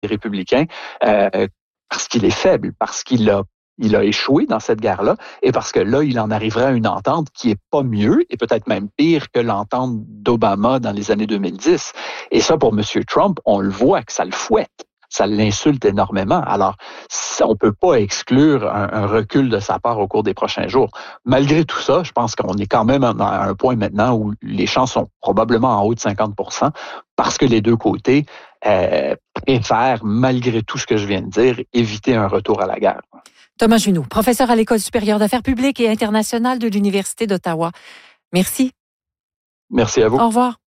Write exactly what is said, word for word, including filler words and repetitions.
républicains euh, parce qu'il est faible, parce qu'il a Il a échoué dans cette guerre-là et parce que là, il en arriverait à une entente qui est pas mieux et peut-être même pire que l'entente d'Obama dans les années deux mille dix. Et ça, pour M. Trump, on le voit que ça le fouette. Ça l'insulte énormément. Alors, ça, on peut pas exclure un, un recul de sa part au cours des prochains jours. Malgré tout ça, je pense qu'on est quand même à un point maintenant où les chances sont probablement en haut de cinquante pour cent parce que les deux côtés euh, préfèrent, malgré tout ce que je viens de dire, éviter un retour à la guerre. Thomas Junot, professeur à l'École supérieure d'affaires publiques et internationales de l'Université d'Ottawa. Merci. Merci à vous. Au revoir.